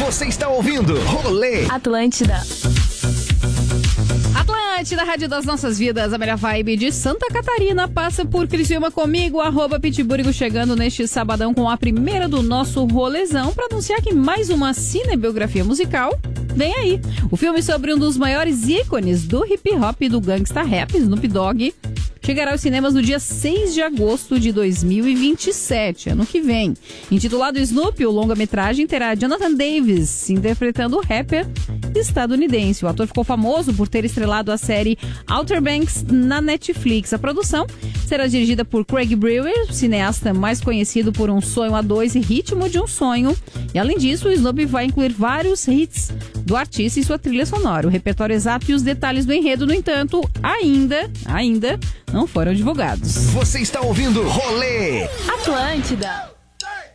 Você está ouvindo Rolê Atlântida. Atlântida, Rádio das Nossas Vidas, a melhor vibe de Santa Catarina. Passa por Criciúma comigo, @Pitburigo, chegando neste sabadão com a primeira do nosso rolezão para anunciar que mais uma cinebiografia musical vem aí. O filme sobre um dos maiores ícones do hip hop e do gangsta rap, Snoop Dogg, chegará aos cinemas no dia 6 de agosto de 2027, ano que vem. Intitulado Snoop, o longa-metragem terá Jonathan Davis interpretando o rapper estadunidense. O ator ficou famoso por ter estrelado a série Outer Banks na Netflix. A produção será dirigida por Craig Brewer, cineasta mais conhecido por Um Sonho a Dois e Ritmo de um Sonho. E além disso, o Snoop vai incluir vários hits do artista em sua trilha sonora. O repertório exato e os detalhes do enredo, no entanto, ainda não foram divulgados. Você está ouvindo Rolê Atlântida.